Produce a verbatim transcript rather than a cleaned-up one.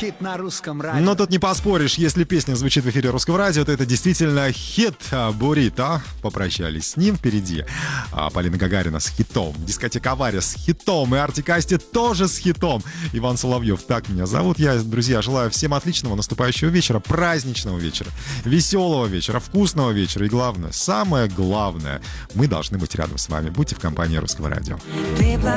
Хит на русском радио. Но тут не поспоришь, если песня звучит в эфире русского радио, то это действительно хит. Бурито. Попрощались с ним. Впереди а, Полина Гагарина с хитом. Дискотека Авария с хитом. И Артик Асти тоже с хитом. Иван Соловьев. Так меня зовут. Я, друзья, желаю всем отличного наступающего вечера, праздничного вечера, веселого вечера, вкусного вечера. И главное, самое главное, мы должны быть рядом с вами. Будьте в компании русского радио.